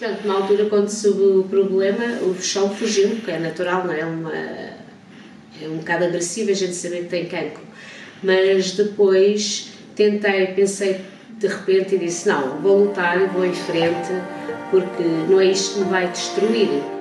Portanto, na altura, quando soube o problema, o chão fugiu, porque é natural, não é? É um bocado agressivo a gente saber que tem cancro. Mas depois pensei de repente e disse, não, vou lutar, vou em frente, porque não é isto que me vai destruir.